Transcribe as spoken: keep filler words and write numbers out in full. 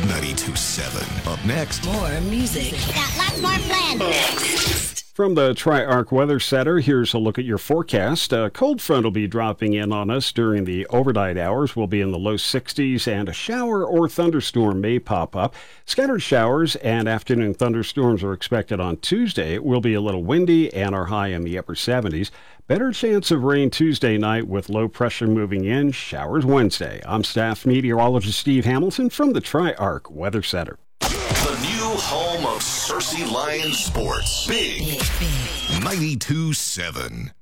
ninety-two seven. Up next. More music. Got lots more planned. Next. From the Tri-Arc Weather Center, here's a look at your forecast. A cold front will be dropping in on us during the overnight hours. We'll be in the low sixties, and a shower or thunderstorm may pop up. Scattered showers and afternoon thunderstorms are expected on Tuesday. It will be a little windy, and our high in the upper seventies. Better chance of rain Tuesday night with low pressure moving in. Showers Wednesday. I'm staff meteorologist Steve Hamilton from the Tri-Arc Weather Center. The new home of Cersei Lions Sports. Big, Big, big. ninety-two seven.